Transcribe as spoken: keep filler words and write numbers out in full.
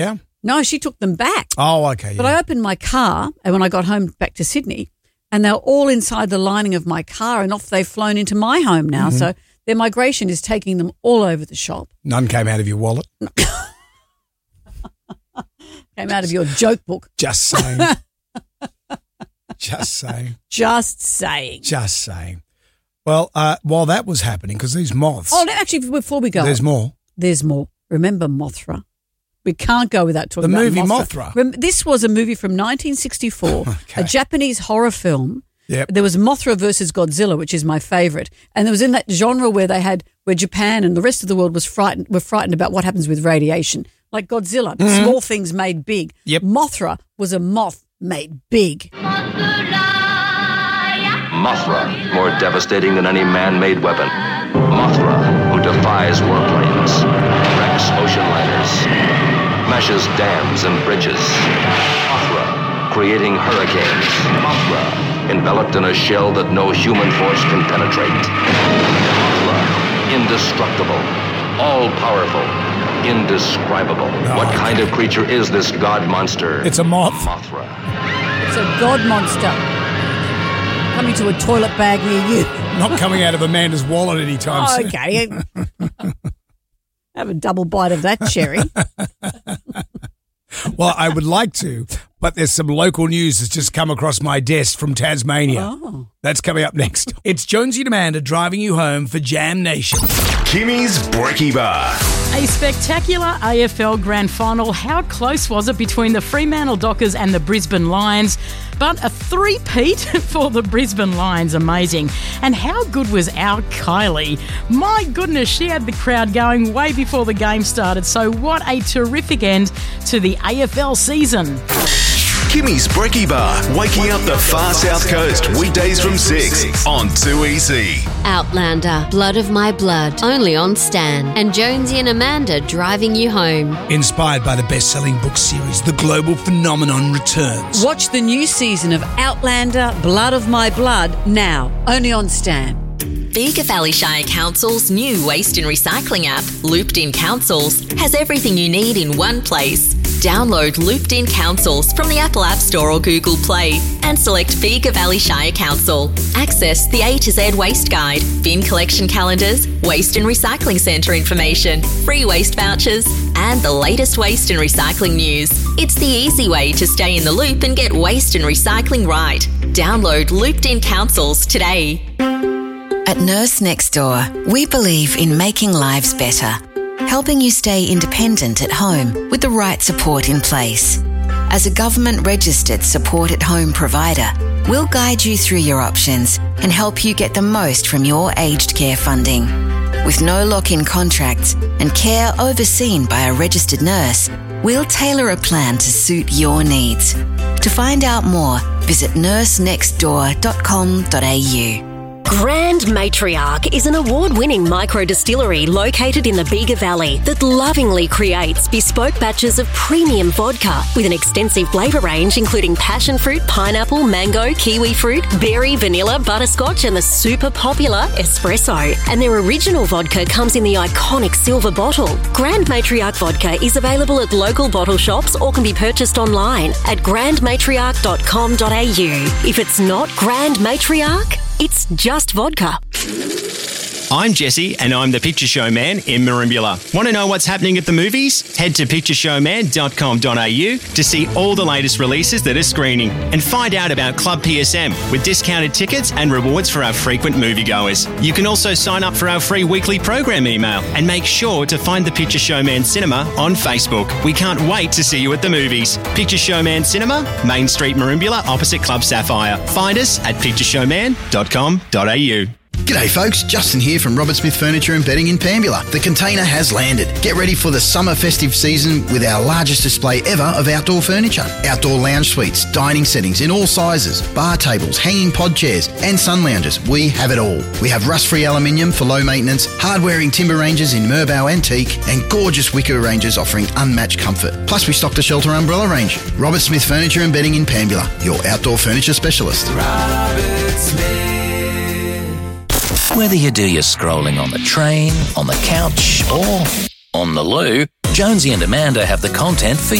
Yeah. No, she took them back. Oh, okay. Yeah. But I opened my car and when I got home back to Sydney and they're all inside the lining of my car and off they've flown into my home now. Mm-hmm. So their migration is taking them all over the shop. None came out of your wallet? Came out of your joke book. Just saying. Just saying. Just saying. Just saying. Well, uh, while that was happening, because these moths. Oh, no, actually, before we go. There's more. There's more. Remember Mothra? We can't go without talking the about movie Mothra. Mothra. Rem- this was a movie from nineteen sixty-four, Okay. a Japanese horror film. Yep. There was Mothra versus Godzilla, which is my favourite, and it was in that genre where they had where Japan and the rest of the world was frightened were frightened about what happens with radiation, like Godzilla, Mm-hmm. small things made big. Yep. Mothra was a moth made big. Mothra, more devastating than any man-made weapon. Mothra, who defies warplanes, wrecks ocean liners, smashes dams and bridges. Mothra, creating hurricanes. Mothra, enveloped in a shell that no human force can penetrate. Mothra, indestructible, all-powerful, indescribable. Oh, what okay. kind of creature is this god monster? It's a moth. Mothra. It's a god monster coming to a toilet bag near you. Not coming out of Amanda's wallet anytime Oh, soon. okay. Have a double bite of that cherry. Well, I would like to, but there's some local news that's just come across my desk from Tasmania. Oh. That's coming up next. It's Jonesy and Amanda driving you home for Jam Nation. Kimmy's Brekkie Bar. A spectacular A F L Grand Final. How close was it between the Fremantle Dockers and the Brisbane Lions? But a three-peat for the Brisbane Lions. Amazing. And how good was our Kylie? My goodness, she had the crowd going way before the game started. So what a terrific end to the A F L season. Kimmy's Brekkie Bar, waking up the far south coast, weekdays from six on two E C. Outlander, Blood of My Blood, only on Stan. And Jonesy and Amanda driving you home. Inspired by the best-selling book series, The Global Phenomenon returns. Watch the new season of Outlander, Blood of My Blood now, only on Stan. Bega Valley Shire Council's new waste and recycling app, Looped In Councils, has everything you need in one place. Download Looped In Councils from the Apple App Store or Google Play and select Bega Valley Shire Council. Access the A to Z waste guide, bin collection calendars, waste and recycling centre information, free waste vouchers, and the latest waste and recycling news. It's the easy way to stay in the loop and get waste and recycling right. Download Looped In Councils today. At Nurse Next Door, we believe in making lives better, helping you stay independent at home with the right support in place. As a government-registered support-at-home provider, we'll guide you through your options and help you get the most from your aged care funding. With no lock-in contracts and care overseen by a registered nurse, we'll tailor a plan to suit your needs. To find out more, visit nurse next door dot com dot a u. Grand Matriarch is an award-winning micro-distillery located in the Bega Valley that lovingly creates bespoke batches of premium vodka with an extensive flavour range including passion fruit, pineapple, mango, kiwi fruit, berry, vanilla, butterscotch and the super popular espresso. And their original vodka comes in the iconic silver bottle. Grand Matriarch vodka is available at local bottle shops or can be purchased online at grand matriarch dot com dot a u. If it's not Grand Matriarch, it's just vodka. I'm Jesse and I'm the Picture Show Man in Merimbula. Want to know what's happening at the movies? Head to picture show man dot com dot a u to see all the latest releases that are screening and find out about Club P S M with discounted tickets and rewards for our frequent moviegoers. You can also sign up for our free weekly program email and make sure to find the Picture Show Man Cinema on Facebook. We can't wait to see you at the movies. Picture Show Man Cinema, Main Street, Merimbula, opposite Club Sapphire. Find us at picture show man dot com dot a u. G'day folks, Justin here from Robert Smith Furniture and Bedding in Pambula. The container has landed. Get ready for the summer festive season with our largest display ever of outdoor furniture. Outdoor lounge suites, dining settings in all sizes, bar tables, hanging pod chairs and sun lounges. We have it all. We have rust-free aluminium for low maintenance, hard-wearing timber ranges in Merbau Antique and gorgeous wicker ranges offering unmatched comfort. Plus we stocked a shelter umbrella range. Robert Smith Furniture and Bedding in Pambula, your outdoor furniture specialist. Robert Smith. Whether you do your scrolling on the train, on the couch, or on the loo, Jonesy and Amanda have the content for